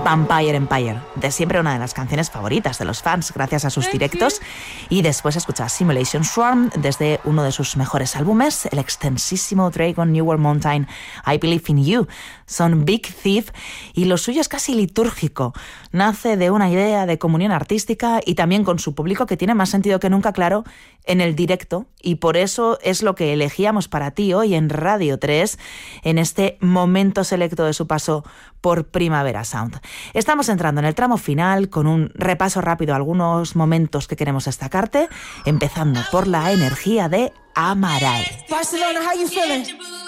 Vampire Empire, de siempre una de las canciones favoritas de los fans gracias a sus directos. Y después escuchas Simulation Swarm desde uno de sus mejores álbumes, el extensísimo Dragon New World Mountain, I Believe in You. Son Big Thief y lo suyo es casi litúrgico. Nace de una idea de comunión artística y también con su público, que tiene más sentido que nunca, claro, en el directo, y por eso es lo que elegíamos para ti hoy en Radio 3 en este momento selecto de su paso por Primavera Sound. Estamos entrando en el tramo final con un repaso rápido a algunos momentos que queremos destacarte, empezando por la energía de Amaral. Barcelona, how you feeling?